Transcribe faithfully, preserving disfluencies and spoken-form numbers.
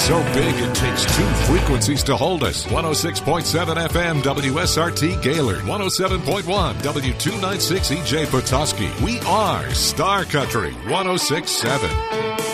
so big it takes two frequencies to hold us. one oh six point seven F M W S R T Gaylord, one oh seven point one W two ninety-six E J Petoskey. We are Star Country one oh six point seven.